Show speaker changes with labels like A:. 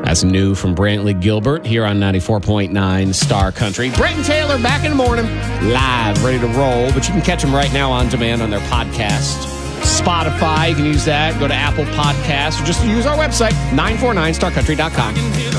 A: That's new from Brantley Gilbert here on 94.9 Star Country. Brent and Taylor back in the morning, live, ready to roll. But you can catch them right now on demand on their podcast. Spotify, you can use that. Go to Apple Podcasts or just use our website, 949starcountry.com.